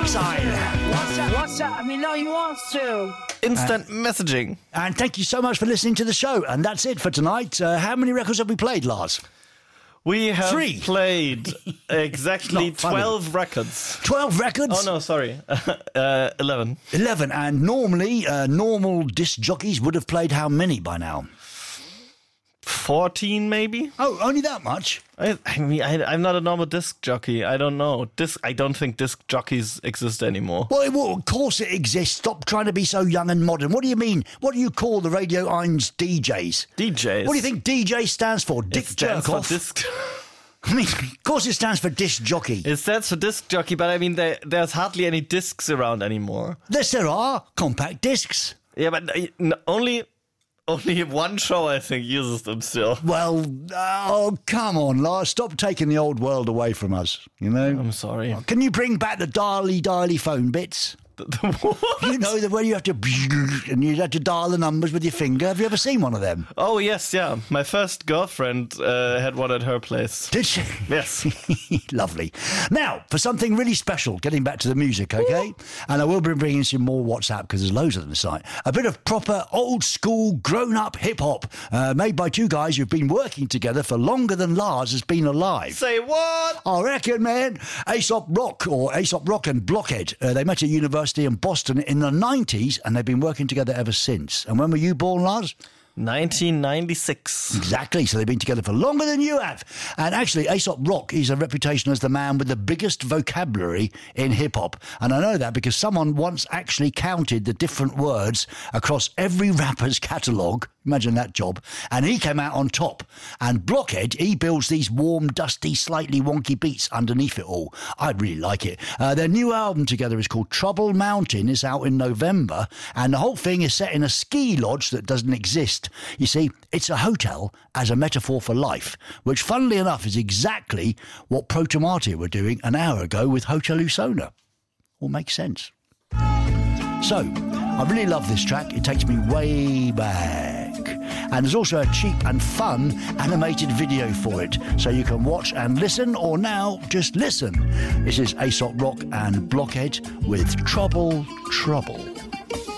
Exile. What's up? I mean, no, you want to. Instant messaging. And thank you so much for listening to the show. And that's it for tonight. How many records have we played, Lars? We have 3. played exactly It's not funny. 12 records. 12 records? Oh, no, sorry. 11. 11. And normally, normal disc jockeys would have played how many by now? 14, maybe? Oh, only that much? I'm not a normal disc jockey. I don't know. I don't think disc jockeys exist anymore. Well, of course it exists. Stop trying to be so young and modern. What do you mean? What do you call the Radio 1's DJs? DJs. What do you think DJ stands for? Dick It stands for Jerkoff? disc. I mean, of course it stands for disc jockey. It stands for disc jockey, but I mean, there's hardly any discs around anymore. Yes, there are. Compact discs. Yeah, but only one show, I think, uses them still. Well, oh, come on, Lars. Stop taking the old world away from us, you know? I'm sorry. Can you bring back the dialy phone bits? What? You know, the way you have to... and you have to dial the numbers with your finger. Have you ever seen one of them? Oh, yes, yeah. My first girlfriend had one at her place. Did she? Yes. Lovely. Now, for something really special, getting back to the music, okay? And I will be bringing some more WhatsApp because there's loads of them tonight. A bit of proper old-school, grown-up hip-hop made by two guys who've been working together for longer than Lars has been alive. Say what? I reckon, man. Aesop Rock and Blockhead. They met at university in Boston in the 90s and they've been working together ever since. And when were you born, Lars? 1996. Exactly, so they've been together for longer than you have. And actually, Aesop Rock is a reputation as the man with the biggest vocabulary in hip-hop. And I know that because someone once actually counted the different words across every rapper's catalogue. Imagine that job. And he came out on top. And Blockhead, he builds these warm, dusty, slightly wonky beats underneath it all. I really like it. Their new album together is called Trouble Mountain. It's out in November. And the whole thing is set in a ski lodge that doesn't exist. You see, it's a hotel as a metaphor for life, which funnily enough is exactly what Proto Martyr were doing an hour ago with Hotel Usona. All makes sense. So, I really love this track. It takes me way back. And there's also a cheap and fun animated video for it, so you can watch and listen, or now just listen. This is Aesop Rock and Blockhead with Trouble.